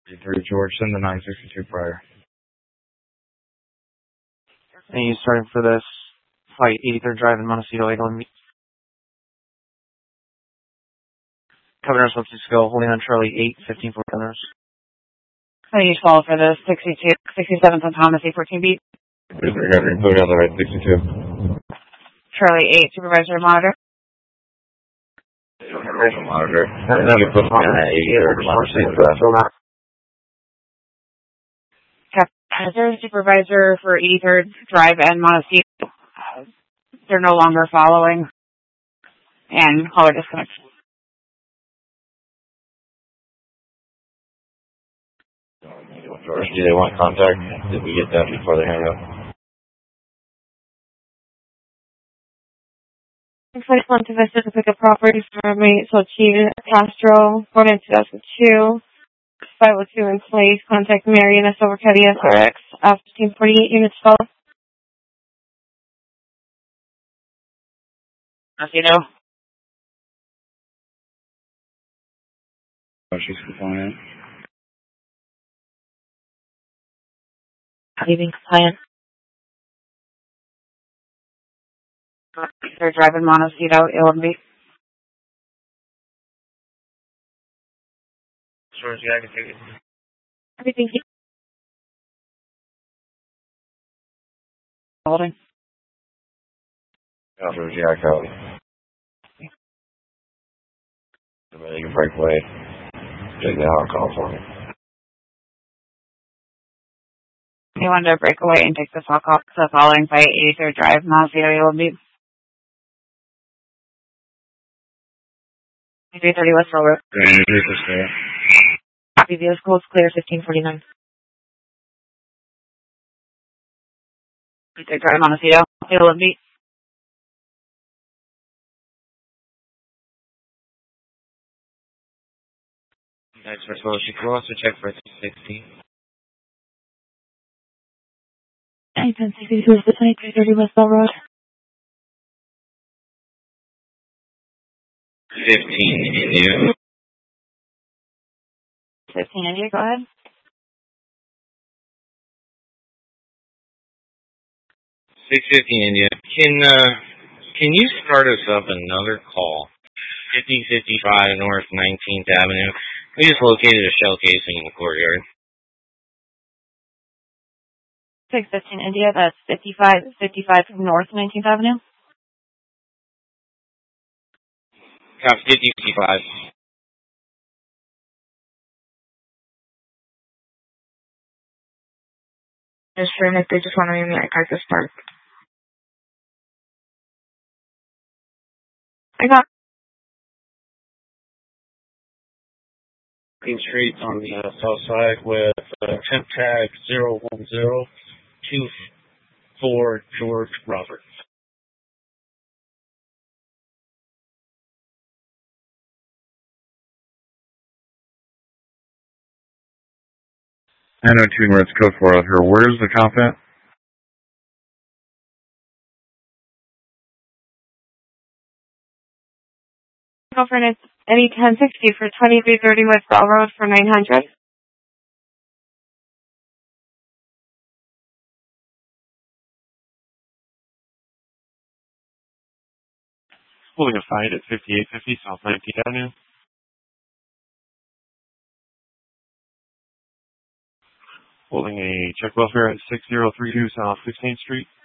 Through George, send the 962 prior. And you starting for this flight 83rd Drive in Montecito, England. Cover us up to skill, holding on Charlie 8, 15 for governors. I need to follow for this 67th on Thomas, 814 beat. Including on the right 62. Charlie 8, supervisor monitor. Monitor. Captain, supervisor for 83rd Drive and Montecito. They're no longer following. And caller disconnect. George, do they want contact? Did we get that before they hang up? Flight 1 to Vista to pick up property from Solchita Castro, born in 2002. 502 in place. Contact Marion S. Overcutty SRX. 1548 units follow. As you know. Oh, she's compliant. Leaving compliant. They're driving Montecito, Illinois. George, yeah, I can take it. Everything. Holding. George, yeah, I got it. Somebody can break away. Take the hot call for me. You wanted to break away and take the following by 83rd Drive, Montecito, Illinois. 330 West Road. Copy, vehicle is clear, 1549. 83rd Drive, Montecito, Illinois. Thanks for slow. She can also check for 16. 1062 is the 2330 West Bell Road. 15 India. 15 India, go ahead. 650 India. Can you start us up another call? 5055 North 19th Avenue. We just located a shell casing in the courtyard. 615 India, that's 55 North 19th Avenue. Copy 5055. Just sure if they just want to meet me at Cactus Park. I got Main Street on the south side with temp tag 01024 George Roberts. 902 North Code 4 out here. Where's the cop at? girlfriend is any 1060 for 2330 West Bell Road for 900. Holding a fight at 5850 South 19th Avenue. Holding a check welfare at 6032 South 16th Street.